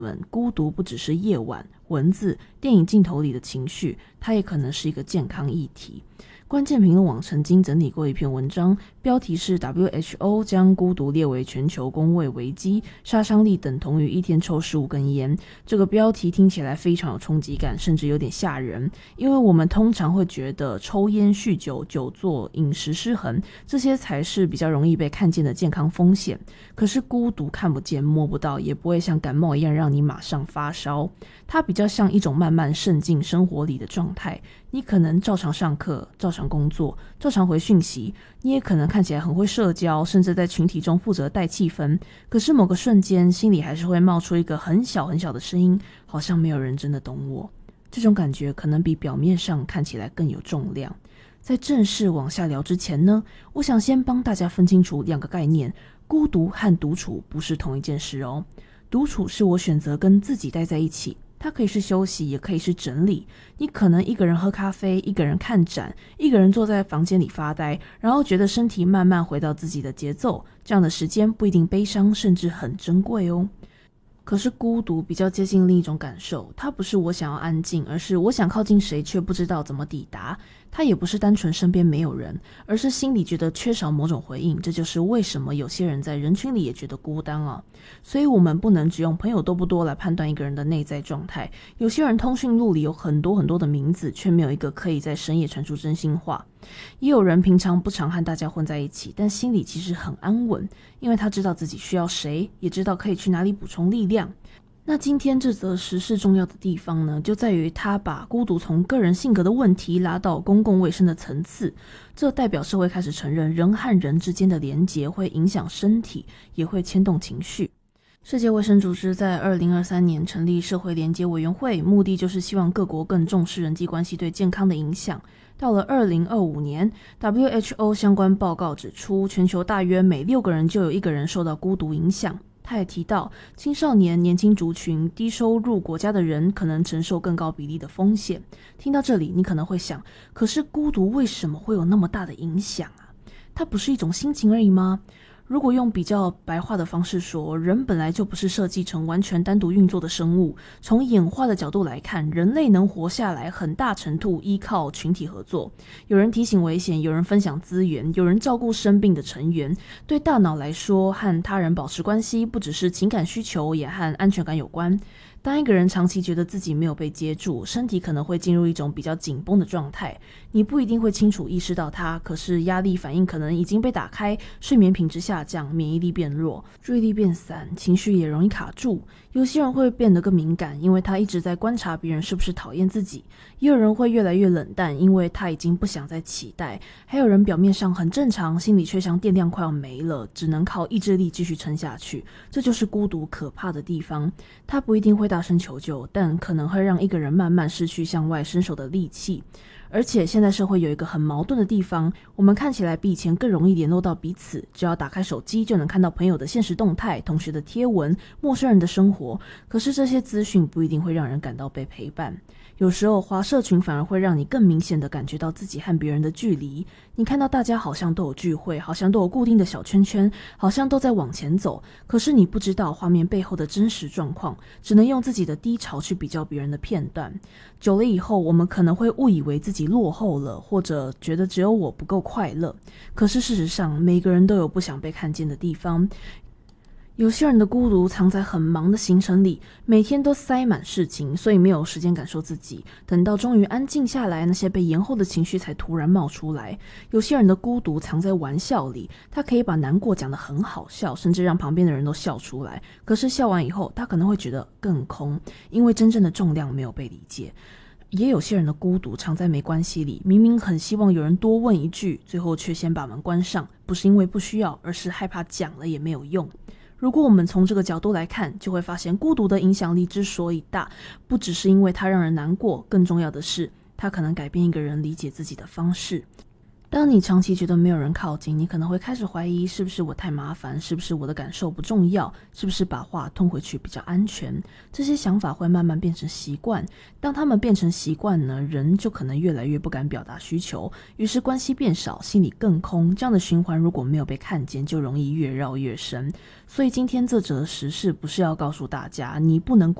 孤独不只是夜晚、文字、电影镜头里的情绪，它也可能是一个健康议题。关键评论网曾经整理过一篇文章，标题是 WHO 将孤独列为全球公卫危机，杀伤力等同于一天抽15根烟。这个标题听起来非常有冲击感，甚至有点吓人，因为我们通常会觉得抽烟、酗酒、久坐、饮食失衡，这些才是比较容易被看见的健康风险。可是孤独看不见摸不到，也不会像感冒一样让你马上发烧，它比较像一种慢慢渗进生活里的状态。你可能照常上课，照常工作，照常回讯息，你也可能看起来很会社交，甚至在群体中负责带气氛，可是某个瞬间心里还是会冒出一个很小很小的声音，好像没有人真的懂我。这种感觉可能比表面上看起来更有重量。在正式往下聊之前呢，我想先帮大家分清楚两个概念，孤独和独处不是同一件事哦。独处是我选择跟自己待在一起，它可以是休息，也可以是整理。你可能一个人喝咖啡，一个人看展，一个人坐在房间里发呆，然后觉得身体慢慢回到自己的节奏，这样的时间不一定悲伤，甚至很珍贵哦。可是孤独比较接近另一种感受，它不是我想要安静，而是我想靠近谁却不知道怎么抵达。它也不是单纯身边没有人，而是心里觉得缺少某种回应。这就是为什么有些人在人群里也觉得孤单啊。所以我们不能只用朋友多不多来判断一个人的内在状态。有些人通讯录里有很多很多的名字，却没有一个可以在深夜传出真心话。也有人平常不常和大家混在一起，但心里其实很安稳，因为他知道自己需要谁，也知道可以去哪里补充力量。那今天这则时事重要的地方呢，就在于他把孤独从个人性格的问题拉到公共卫生的层次。这代表社会开始承认人和人之间的连结会影响身体，也会牵动情绪。世界卫生组织在2023年成立社会连结委员会，目的就是希望各国更重视人际关系对健康的影响。到了2025年 WHO 相关报告指出，全球大约每6个人就有1个人受到孤独影响。他也提到，青少年、年轻族群、低收入国家的人可能承受更高比例的风险。听到这里，你可能会想，可是孤独为什么会有那么大的影响啊？它不是一种心情而已吗？如果用比较白话的方式说，人本来就不是设计成完全单独运作的生物。从演化的角度来看，人类能活下来很大程度依靠群体合作。有人提醒危险，有人分享资源，有人照顾生病的成员。对大脑来说，和他人保持关系不只是情感需求，也和安全感有关。当一个人长期觉得自己没有被接住，身体可能会进入一种比较紧绷的状态。你不一定会清楚意识到它，可是压力反应可能已经被打开，睡眠品质下降，免疫力变弱，注意力变散，情绪也容易卡住。有些人会变得更敏感，因为他一直在观察别人是不是讨厌自己。也有人会越来越冷淡，因为他已经不想再期待。还有人表面上很正常，心里却像电量快要没了，只能靠意志力继续撑下去。这就是孤独可怕的地方。他不一定会大声求救，但可能会让一个人慢慢失去向外伸手的力气。而且现在社会有一个很矛盾的地方，我们看起来比以前更容易联络到彼此，只要打开手机就能看到朋友的现实动态、同学的贴文、陌生人的生活。可是这些资讯不一定会让人感到被陪伴。有时候滑社群反而会让你更明显的感觉到自己和别人的距离。你看到大家好像都有聚会，好像都有固定的小圈圈，好像都在往前走，可是你不知道画面背后的真实状况，只能用自己的低潮去比较别人的片段。久了以后，我们可能会误以为自己落后了，或者觉得只有我不够快乐。可是事实上，每个人都有不想被看见的地方。有些人的孤独藏在很忙的行程里，每天都塞满事情，所以没有时间感受自己。等到终于安静下来，那些被延后的情绪才突然冒出来。有些人的孤独藏在玩笑里，他可以把难过讲得很好笑，甚至让旁边的人都笑出来。可是笑完以后，他可能会觉得更空，因为真正的重量没有被理解。也有些人的孤独藏在没关系里，明明很希望有人多问一句，最后却先把门关上，不是因为不需要，而是害怕讲了也没有用。如果我们从这个角度来看，就会发现孤独的影响力之所以大，不只是因为它让人难过，更重要的是，它可能改变一个人理解自己的方式。 当你长期觉得没有人靠近，你可能会开始怀疑是不是我太麻烦，是不是我的感受不重要，是不是把话吞回去比较安全。这些想法会慢慢变成习惯，当他们变成习惯呢，人就可能越来越不敢表达需求，于是关系变少，心里更空。这样的循环如果没有被看见，就容易越绕越深。所以今天这则时事不是要告诉大家你不能